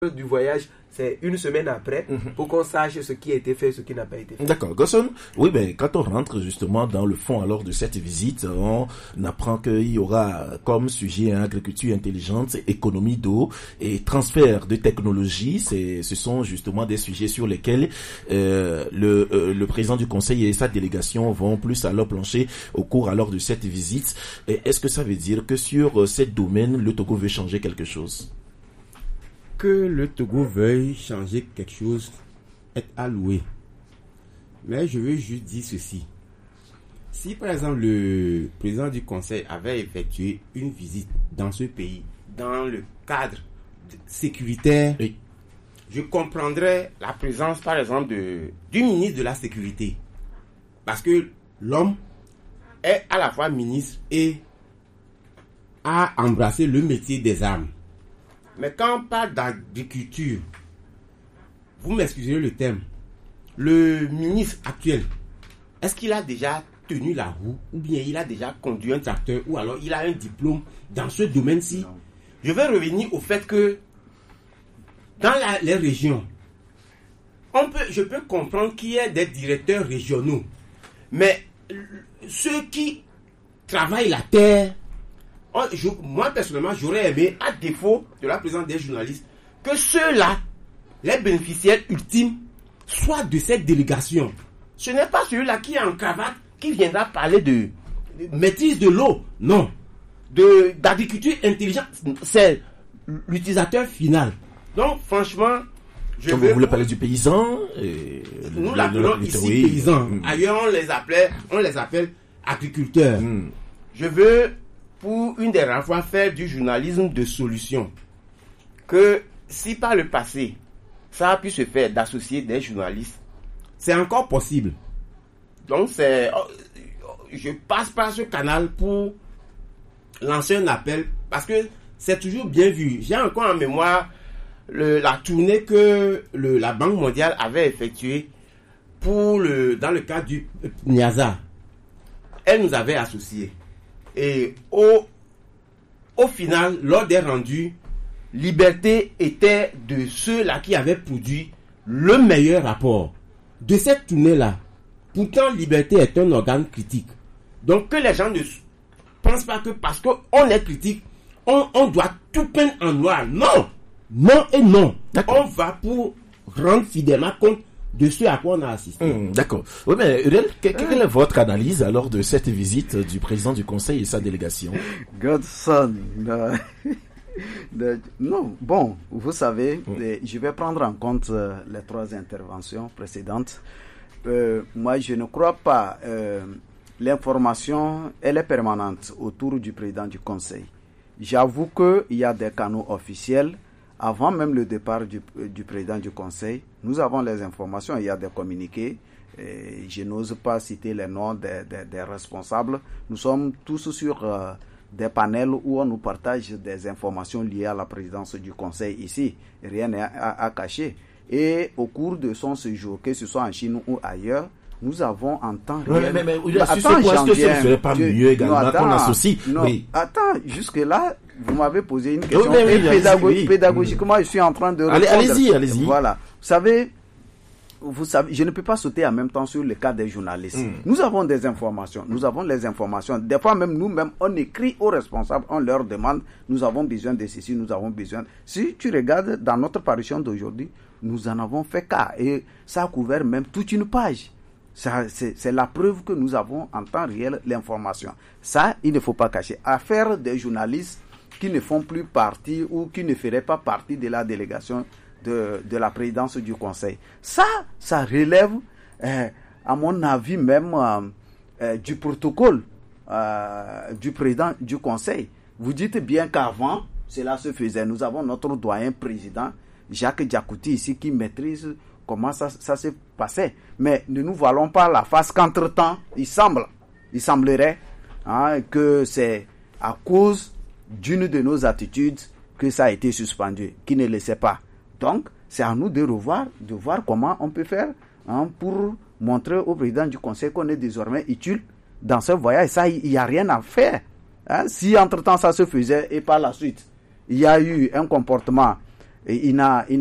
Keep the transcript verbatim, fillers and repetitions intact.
du voyage, c'est une semaine après, mm-hmm. pour qu'on sache ce qui a été fait et ce qui n'a pas été fait. D'accord. Gosson, oui, ben, quand on rentre justement dans le fond alors de cette visite, on apprend qu'il y aura comme sujet hein, agriculture intelligente, économie d'eau et transfert de technologie. C'est, ce sont justement des sujets sur lesquels euh, le, euh, le président du conseil et sa délégation vont plus alors plancher au cours alors de cette visite. Et est-ce que ça veut dire que sur euh, ce domaine, le Togo veut changer quelque chose? Que le Togo veuille changer quelque chose est à louer. Mais je veux juste dire ceci. Si par exemple le président du conseil avait effectué une visite dans ce pays, dans le cadre sécuritaire, oui. je comprendrais la présence par exemple de, du ministre de la sécurité. Parce que l'homme est à la fois ministre et a embrassé le métier des armes. Mais quand on parle d'agriculture, vous m'excuserez le terme, le ministre actuel, est-ce qu'il a déjà tenu la roue ou bien il a déjà conduit un tracteur ou alors il a un diplôme dans ce domaine-ci? Non. Je vais revenir au fait que dans la, les régions, on peut, je peux comprendre qu'il y ait des directeurs régionaux, mais ceux qui travaillent la terre, Oh, je, moi personnellement j'aurais aimé, à défaut de la présence des journalistes, que ceux-là, les bénéficiaires ultimes, soient de cette délégation. Ce n'est pas celui-là qui est en cravate qui viendra parler de, de maîtrise de l'eau, non, de d'agriculture intelligente, c'est l'utilisateur final. Donc franchement, je Comme veux, vous voulez parler du paysan et nous l'appelons ici oui. paysans. Mmh. Ailleurs on les appelait, on les appelle agriculteurs. Mmh. Je veux pour une des rares fois faire du journalisme de solution. Que si par le passé, ça a pu se faire d'associer des journalistes, c'est encore possible. Donc c'est, je passe par ce canal pour lancer un appel, parce que c'est toujours bien vu. J'ai encore en mémoire le, la tournée que le, la Banque mondiale avait effectuée pour le, dans le cadre du Niasa. Elle nous avait associés. Et au, au final, lors des rendus, Liberté était de ceux-là qui avaient produit le meilleur rapport de cette tournée-là. Pourtant, Liberté est un organe critique. Donc, que les gens ne pensent pas que parce qu'on est critique, on, on doit tout peindre en noir. Non! Non et non. D'accord. On va pour rendre fidèlement compte de ce à quoi on a assisté. Mmh, d'accord. Oui, mais Uriel, quelle est votre analyse alors de cette visite du président du conseil et sa délégation? Godson, euh, de, non, bon, vous savez, mmh. les, je vais prendre en compte euh, les trois interventions précédentes. Euh, moi, je ne crois pas. Euh, l'information, elle est permanente autour du président du conseil. J'avoue qu'il y a des canaux officiels. Avant même le départ du, du président du conseil, nous avons les informations, il y a des communiqués. Et je n'ose pas citer les noms des, des, des responsables. Nous sommes tous sur euh, des panels où on nous partage des informations liées à la présidence du conseil ici. Rien n'est à, à, à cacher. Et au cours de son séjour, que ce soit en Chine ou ailleurs, nous avons en temps réel... Mais, mais, mais, mais attends, est-ce que ce ne serait pas mieux également non, qu'on associe non, oui. Attends, jusque-là, vous m'avez posé une question. Oui, oui, oui, pédago- oui. Pédagogiquement, je suis en train de répondre. Allez, allez-y, allez-y. Voilà. Vous savez, vous savez, je ne peux pas sauter en même temps sur le cas des journalistes. Mm. Nous avons des informations. Nous avons les informations. Des fois, même nous-mêmes, on écrit aux responsables, on leur demande, nous avons besoin de ceci, nous avons besoin... Si tu regardes dans notre parution d'aujourd'hui, nous en avons fait cas. Et ça a couvert même toute une page. Ça, c'est, c'est la preuve que nous avons en temps réel l'information. Ça, il ne faut pas cacher. Affaire des journalistes qui ne font plus partie ou qui ne feraient pas partie de la délégation de, de la présidence du conseil. Ça, ça relève, euh, à mon avis même, euh, euh, du protocole euh, du président du conseil. Vous dites bien qu'avant, cela se faisait. Nous avons notre doyen président, Jacques Diakouti, ici, qui maîtrise comment ça, ça se passait. Mais ne nous voilons pas la face qu'entre-temps, il semble, il semblerait hein, que c'est à cause d'une de nos attitudes que ça a été suspendu, qui ne le sait pas. Donc, c'est à nous de revoir, de voir comment on peut faire hein, pour montrer au président du conseil qu'on est désormais utile dans ce voyage. Ça, il n'y a rien à faire. Hein. Si entre-temps ça se faisait et par la suite, il y a eu un comportement et il n'a, il